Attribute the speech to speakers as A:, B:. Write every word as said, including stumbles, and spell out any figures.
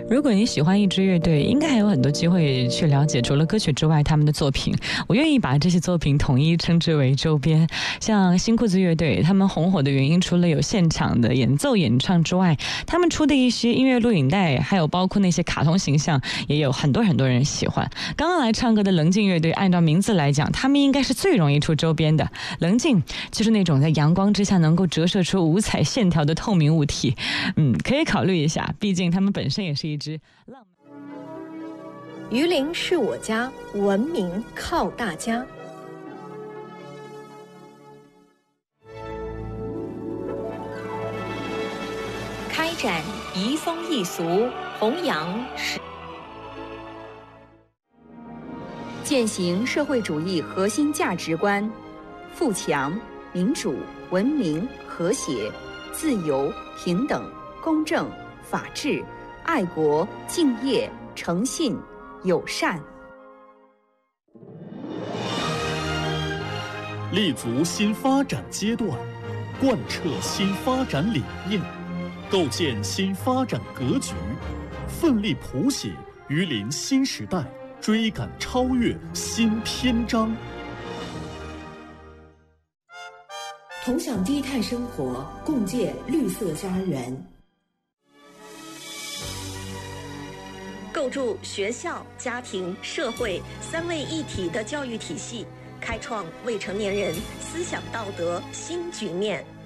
A: 如果你喜欢一支乐队，应该还有很多机会去了解除了歌曲之外他们的作品。我愿意把这些作品统一称之为周边。像新裤子乐队，他们红火的原因除了有现场的演奏演唱之外，他们出的一些音乐录影带，还有包括那些卡通形象，也有很多很多人喜欢。刚刚来唱歌的棱镜乐队，按照名字来讲，他们应该是最容易出周边的。棱镜就是那种在阳光之下能够折射出五彩线条的透明物体，嗯，可以考虑一下，毕竟他们本身也是一支浪漫。
B: 榆林是我家，文明靠大家。
C: 开展移风易俗，弘扬实
D: 践行社会主义核心价值观：富强、民主、文明、和谐、自由、平等、公正、法治、爱国、敬业、诚信、友善。
E: 立足新发展阶段，贯彻新发展理念，构建新发展格局，奋力谱写榆林新时代追赶超越新篇章。
F: 同享低碳生活，共建绿色家园。
C: 构筑学校、家庭、社会三位一体的教育体系，开创未成年人思想道德新局面。